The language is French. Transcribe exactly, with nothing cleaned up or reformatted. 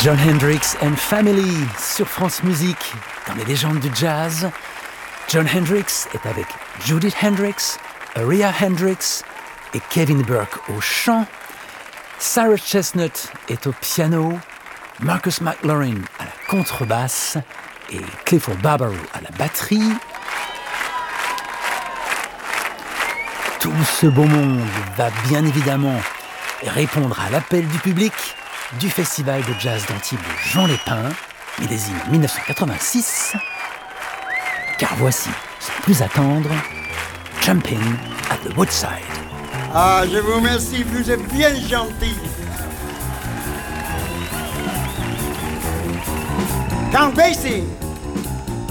Jon Hendricks and Family sur France Musique. Dans les légendes du jazz, Jon Hendricks est avec Judith Hendricks, Aria Hendricks et Kevin Burke au chant. Sarah Chestnut est au piano, Marcus McLaurin à la contrebasse et Clifford Barbaro à la batterie. Tout ce beau monde va bien évidemment répondre à l'appel du public du Festival de Jazz d'Antibes de Jean Lépin, millésime dix-neuf cent quatre-vingt-six. Car voici, sans plus attendre, Jumping at the Woodside. Ah, je vous remercie, vous êtes bien gentil. Count Basie.